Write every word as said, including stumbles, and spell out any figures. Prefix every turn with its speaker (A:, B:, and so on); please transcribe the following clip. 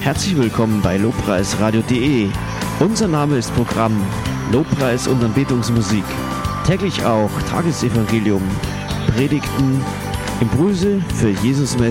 A: Herzlich willkommen bei lobpreisradio punkt de. Unser Name ist Programm Lobpreis und Anbetungsmusik. Täglich auch Tagesevangelium, Predigten, Impulse für Jesus